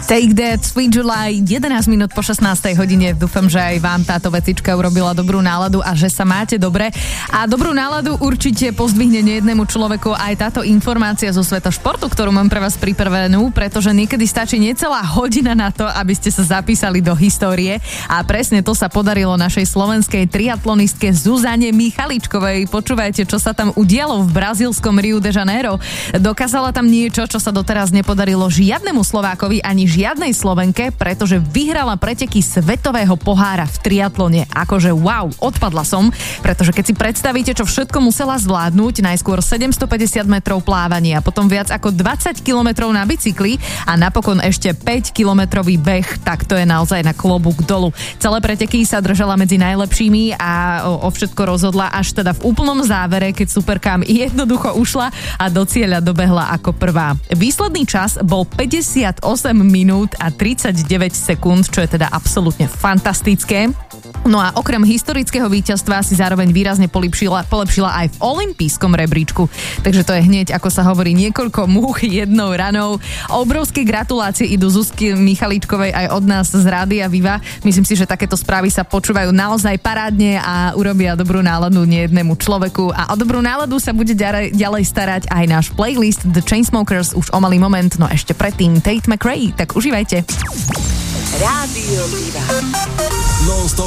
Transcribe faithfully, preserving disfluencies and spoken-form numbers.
Take That, Sweet July, jedenásť minút po šestnástej hodine. Dúfam, že aj vám táto vecička urobila dobrú náladu a že sa máte dobre. A dobrú náladu určite pozdvihne nejednému človeku aj táto informácia zo sveta športu, ktorú mám pre vás pripravenú, pretože niekedy stačí necelá hodina na to, aby ste sa zapísali do histórie. A presne to sa podarilo našej slovenskej triatlonistke Zuzane Michaličkovej. Počúvajte, čo sa tam udialo v brazílskom Rio de Janeiro. Dokázala tam niečo, čo sa doteraz nepodarilo žiadnemu Slovákovi ani žiadnej Slovenke, pretože vyhrala preteky svetového pohára v triatlone. Akože wow, odpadla som, pretože keď si predstavíte, čo všetko musela zvládnuť, najskôr sedemstopäťdesiat metrov plávania, potom viac ako dvadsať kilometrov na bicykli a napokon ešte päť kilometrový beh, tak to je naozaj na klobúk dolu. Celé preteky sa držala medzi najlepšími a o, o všetko rozhodla až teda v úplnom závere, keď superkám jednoducho ušla a do cieľa dobehla ako prvá. Výsledný čas bol päťdesiatosem minút a tridsaťdeväť sekúnd, čo je teda absolútne fantastické. No a okrem historického víťazstva si zároveň výrazne polepšila, polepšila aj v olympijskom rebríčku. Takže to je hneď, ako sa hovorí, niekoľko múch jednou ranou. Obrovské gratulácie idú Zuzky Michaličkovej aj od nás z Rádia Viva. Myslím si, že takéto správy sa počúvajú naozaj parádne a urobia dobrú náladu nejednému človeku. A o dobrú náladu sa bude ďalej, ďalej starať aj náš playlist The Chainsmokers už o malý moment, no ešte predtým Tate McRae, tak užívajte. Rádio Viva. Non-stop